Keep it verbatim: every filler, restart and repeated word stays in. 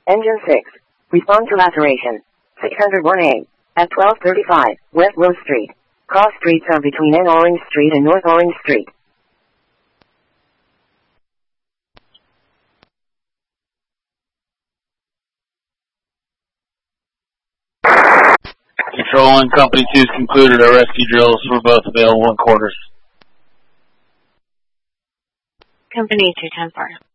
Engine six. Respond to laceration. six oh one A. At twelve thirty-five, West Rose Street. Cross streets are between N Orange Street and North Orange Street. Control one, Company two has concluded our rescue drills for both available in quarters. Company two ten four.